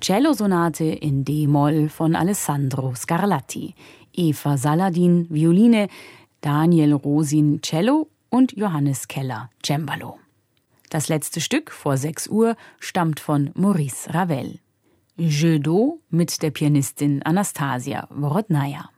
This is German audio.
Cellosonate in d-Moll von Alessandro Scarlatti. Eva Saladin, Violine, Daniel Rosin, Cello und Johannes Keller, Cembalo. Das letzte Stück vor 6 Uhr stammt von Maurice Ravel. Jeu d'eau mit der Pianistin Anastasia Worodnaja.